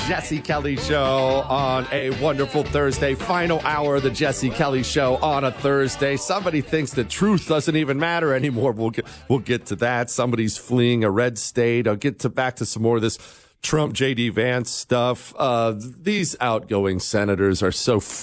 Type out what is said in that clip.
Jesse Kelly Show on a wonderful Thursday. Final hour of the Jesse Kelly Show on a Thursday. Somebody thinks that truth doesn't even matter anymore. We'll get to that. Somebody's fleeing a red state. I'll get back to some more of this Trump, J.D. Vance stuff. These outgoing senators are so